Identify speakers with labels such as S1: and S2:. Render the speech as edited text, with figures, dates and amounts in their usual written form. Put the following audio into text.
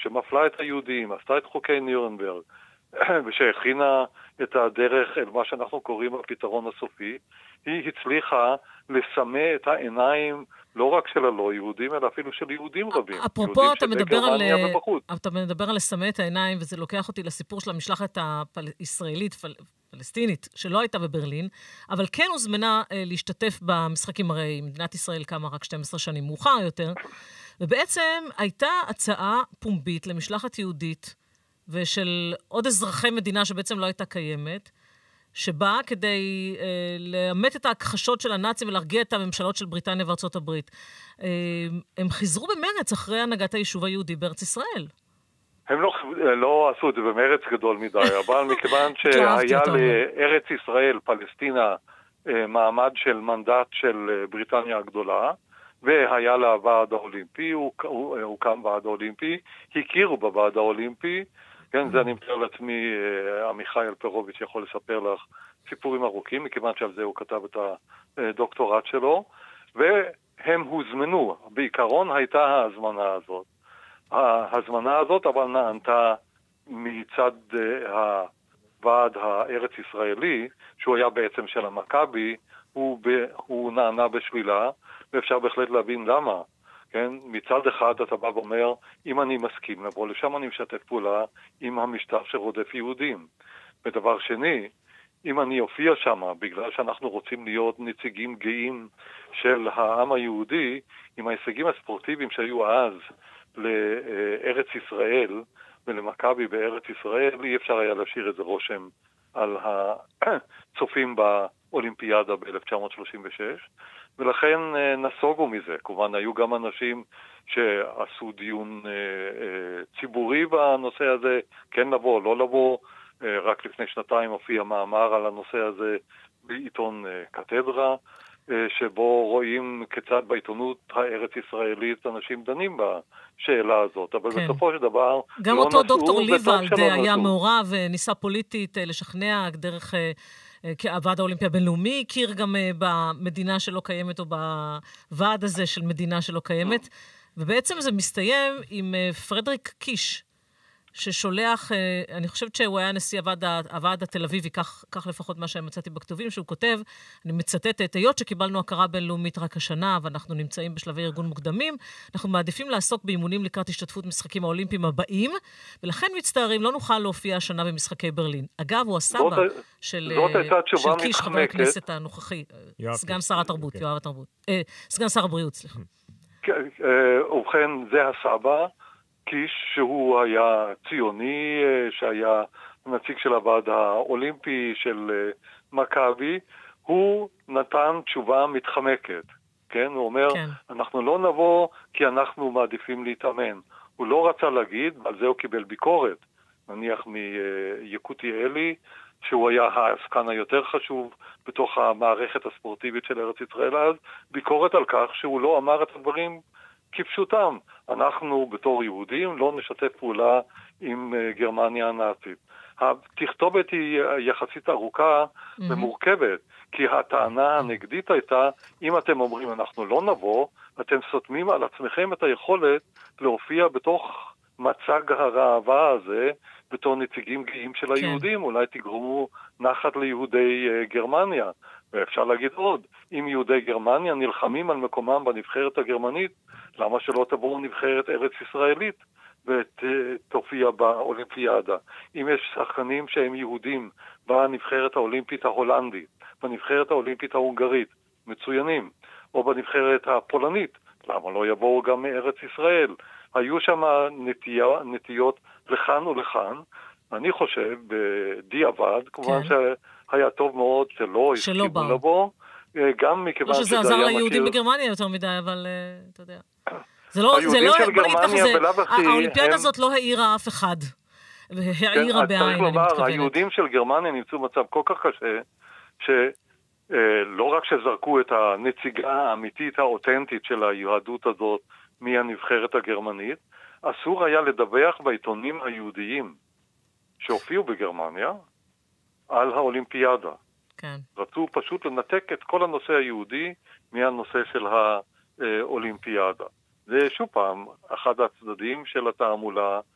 S1: שמפלה את היהודים, עשתה את חוקי נירנברג, ושהכינה את הדרך אל מה שאנחנו קוראים הפתרון הסופי, היא הצליחה לסמא את העיניים לא רק של הלא יהודים, אלא אפילו של יהודים רבים.
S2: אפרופו, אתה מדבר על לסמא את העיניים, וזה לוקח אותי לסיפור של המשלחת הישראלית, פלסטינית, שלא הייתה בברלין, אבל כן הוזמנה להשתתף במשחקים, הרי מדינת ישראל קמה רק 12 שנים מאוחר יותר, ובעצם הייתה הצעה פומבית למשלחת יהודית, ושל עוד אזרחי מדינה שבעצם לא הייתה קיימת, שבאה כדי לאמת את ההכחשות של הנאצים ולהרגיע את הממשלות של בריטניה וארצות הברית. הם חיזרו במרץ אחרי הנהגת היישוב היהודי בארץ ישראל.
S1: הם לא עשו את זה במרץ גדול מדי, אבל מכיוון שהיה לארץ ישראל, פלסטינה, מעמד של מנדט של בריטניה הגדולה, והיה לה ועד האולימפי, הוקם ועד האולימפי, הכירו בוועד האולימפי, כן, זה אני מתאר לעצמי, עמיחי אלפרוביץ' יכול לספר לך סיפורים ארוכים, מכיוון שעל זה הוא כתב את הדוקטורט שלו, והם הוזמנו, בעיקרון הייתה ההזמנה הזאת, אבל נענתה מצד הוועד הארץ ישראלי, שהוא היה בעצם של המכבי, הוא נענה בשלילה, ואפשר בהחלט להבין למה. כן? מצד אחד אתה בא ואומר, אם אני מסכים לבוא לשם, אני משתף פעולה עם המשטר שרודף יהודים. ודבר שני, אם אני אופיע שם, בגלל שאנחנו רוצים להיות נציגים גאים של העם היהודי, עם ההישגים הספורטיביים שהיו אז לארץ ישראל ולמכבי בארץ ישראל, אי אפשר היה להשאיר איזה רושם על הצופים באולימפיאדה ב-1936, ולכן נסוגו מזה. כמובן, היו גם אנשים שעשו דיון ציבורי בנושא הזה, כן לבוא, לא לבוא. רק לפני שנתיים הופיע מאמר על הנושא הזה בעיתון קתדרה, שבו רואים כיצד בעיתונות הארץ ישראלית אנשים דנים בשאלה הזאת. אבל כן. בסופו של דבר
S2: גם לא אותו דוקטור ליבלד היה מעורב וניסה פוליטית לשכנע דרך הוועד האולימפי הבינלאומי, הכיר גם במדינה שלא קיימת או בוועד הזה של מדינה שלא קיימת, ובעצם זה מסתיים עם פרדריק קיש, ששולח, אני חושבת שהוא היה נשיא הוועד התל אביבי, כך לפחות מה שמצאתי בכתובים, שהוא כותב, אני מצטטת, היות שקיבלנו הכרה בינלאומית רק השנה, ואנחנו נמצאים בשלבי ארגון מוקדמים, אנחנו מעדיפים לעסוק באימונים לקראת השתתפות משחקים האולימפיים הבאים, ולכן מצטערים, לא נוכל להופיע השנה במשחקי ברלין. אגב, הוא הסבא של קיש, חבר הכנסת הנוכחי, סגן שר התרבות, סגן שר הבריאות, סליחה.
S1: ובכן, זה הסבא, קיש, שהוא היה ציוני, שהיה נציג של הוועד האולימפי של מכבי, הוא נתן תשובה מתחמקת, כן? הוא אומר, כן. אנחנו לא נבוא כי אנחנו מעדיפים להתאמן. הוא לא רצה להגיד, על זה הוא קיבל ביקורת, נניח מיקוטי אלי, שהוא היה העסקן היותר חשוב בתוך המערכת הספורטיבית של ארץ ישראל אז, ביקורת על כך שהוא לא אמר את הדברים כפשוטם. אנחנו בתור יהודים לא נשתף פעולה עם גרמניה הנאצית. התכתובת היא יחסית ארוכה ומורכבת, כי הטענה הנגדית הייתה, אם אתם אומרים אנחנו לא נבוא, אתם סותמים על עצמכם את היכולת להופיע בתוך מצג הראווה הזה, בתור נציגים גאים של היהודים, אולי תגרמו נחת ליהודי גרמניה. ואפשר להגיד עוד, אם יהודי גרמניה נלחמים על מקומם בנבחרת הגרמנית, למה שלא תבואו נבחרת ארץ ישראלית ותופיע באולימפיאדה? אם יש שחקנים שהם יהודים בנבחרת האולימפית ההולנדית, בנבחרת האולימפית ההונגרית, מצוינים, או בנבחרת הפולנית, למה לא יבואו גם מארץ ישראל? היו שם נטיות לכאן ולכאן. אני חושב, בדיעבד, כמובן שהיה טוב מאוד שלא הסכימו לבוא, גם מכיוון
S2: שזה
S1: היה
S2: עזר ליהודים בגרמניה יותר מדי, אבל אתה יודע. זה לא, האולימפיאדה הזאת לא העירה אף אחד, והעירה בעין, אני מתכוונת.
S1: היהודים של גרמניה נמצאו מצב כל כך קשה, שלא רק שזרקו את הנציגה האמיתית האותנטית של היהדות הזאת מהנבחרת הגרמנית, אסור היה לדווח בעיתונים היהודיים שהופיעו בגרמניה על האולימפיאדה.
S2: כן.
S1: רצו פשוט לנתק את כל הנושא היהודי מהנושא של האולימפיאדה. זה שוב פעם אחד הצדדים של התעמולה